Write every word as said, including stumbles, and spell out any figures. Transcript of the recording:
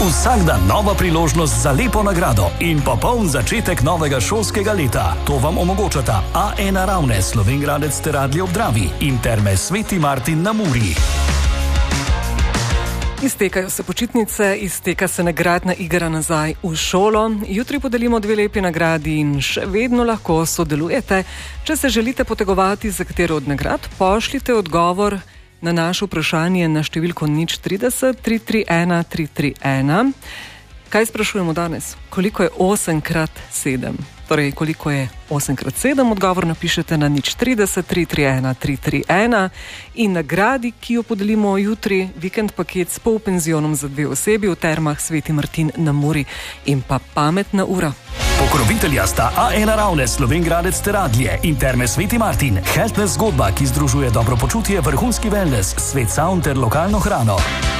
Vsak dan nova priložnost za lepo nagrado in popoln začetek novega šolskega leta. To vam omogočata A ena Ravne, Slovenj Gradec ter Radlje ob Dravi in Terme Sveti Martin na Muri. Iztekajo se počitnice, izteka se nagradna igra nazaj v šolo. Jutri podelimo dve lepi nagradi in še vedno lahko sodelujete. Če se želite potegovati za katero od nagrad, pošljite odgovor na naše vprašanje na številko nič trideset, tri tri ena, tri tri ena. Kaj sprašujemo danes? Koliko je osem krat sedem? Torej, koliko je osem krat sedem? Odgovor napišete na nič trideset, tri tri ena, tri tri ena. In nagradi, ki jo podelimo jutri, vikend paket s polpenzionom za dve osebi v Termah Sveti Martin na Muri in pa pametna ura. Pokrovitelja sta A ena Ravne, Slovenj Gradec ter Radlje in Terme Sveti Martin. Healthness zgodba, ki združuje dobro počutje, vrhunski wellness, svet sound ter lokalno hrano.